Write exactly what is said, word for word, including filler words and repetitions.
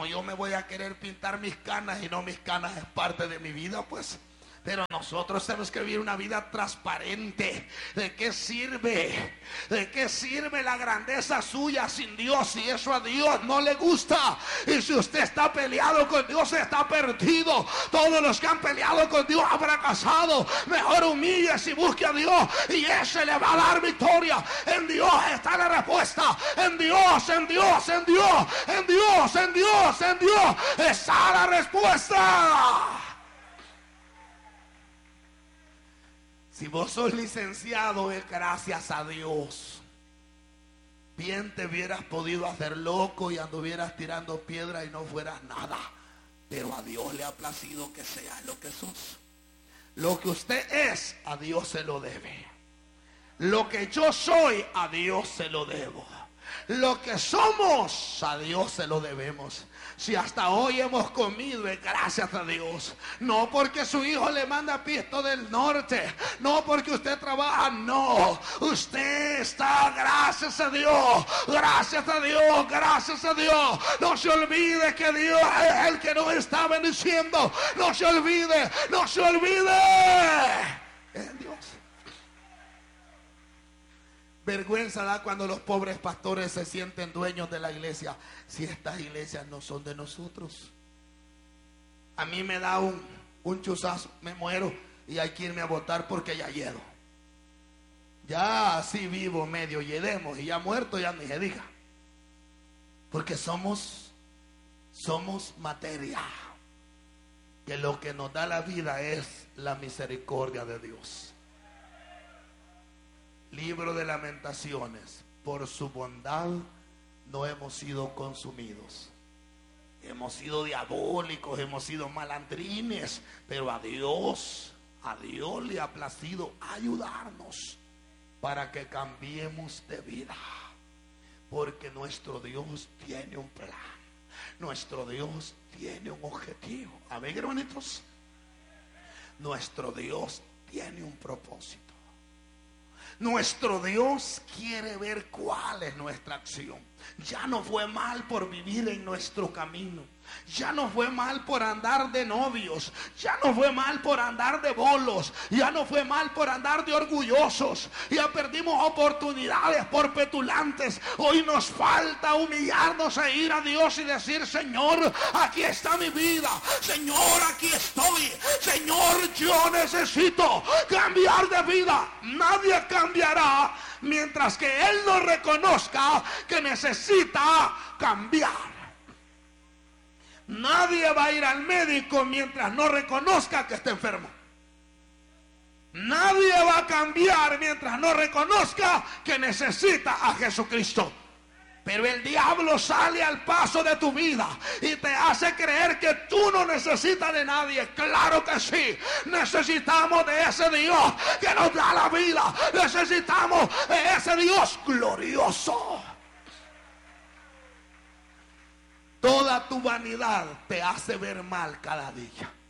Como yo me voy a querer pintar mis canas y no mis canas es parte de mi vida, pues. Pero nosotros tenemos que vivir una vida transparente. ¿De qué sirve? ¿De qué sirve la grandeza suya sin Dios si eso a Dios no le gusta? Y si usted está peleado con Dios, está perdido. Todos los que han peleado con Dios han fracasado. Mejor humíllese y busque a Dios, y ese le va a dar victoria. En Dios está la respuesta. En Dios, en Dios, en Dios, en Dios, en Dios, en Dios está la respuesta. Si vos sos licenciado, es gracias a Dios. Bien te hubieras podido hacer loco y anduvieras tirando piedra y no fueras nada. Pero a Dios le ha placido que seas lo que sos. Lo que usted es, a Dios se lo debe. Lo que yo soy, a Dios se lo debo. Lo que somos, a Dios se lo debemos. Si hasta hoy hemos comido, es gracias a Dios. No porque su hijo le manda pisto del norte, no porque usted trabaja, no. Usted está gracias a Dios, gracias a Dios, gracias a Dios. No se olvide que Dios es el que nos está bendiciendo. No se olvide, no se olvide. Es Dios. Vergüenza da cuando los pobres pastores se sienten dueños de la iglesia. Si estas iglesias no son de nosotros. A mí me da un, un chuzazo, me muero y hay que irme a votar porque ya lledo. Ya así vivo medio yedemos y ya muerto ya ni se diga. Porque somos, somos materia. Que lo que nos da la vida es la misericordia de Dios. Libro de Lamentaciones. Por su bondad no hemos sido consumidos. Hemos sido diabólicos, hemos sido malandrines, pero a Dios, a Dios le ha placido ayudarnos para que cambiemos de vida. Porque nuestro Dios tiene un plan. Nuestro Dios tiene un objetivo. A ver, hermanitos, nuestro Dios tiene un propósito. Nuestro Dios quiere ver cuál es nuestra acción. Ya no fue mal por vivir en nuestro camino. Ya no fue mal por andar de novios. Ya no fue mal por andar de bolos. Ya no fue mal por andar de orgullosos. Ya perdimos oportunidades por petulantes. Hoy nos falta humillarnos e ir a Dios y decir: Señor, aquí está mi vida. Señor, aquí estoy. Señor, yo necesito cambiar de vida. Nadie cambiará mientras que Él no reconozca que necesita cambiar. Nadie va a ir al médico mientras no reconozca que está enfermo. Nadie va a cambiar mientras no reconozca que necesita a Jesucristo. Pero el diablo sale al paso de tu vida y te hace creer que tú no necesitas de nadie. Claro que sí. Necesitamos de ese Dios que nos da la vida. Necesitamos de ese Dios glorioso. Toda tu vanidad te hace ver mal cada día.